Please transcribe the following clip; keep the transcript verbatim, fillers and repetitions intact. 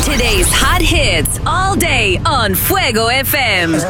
Today's hot hits all day on Fuego F M.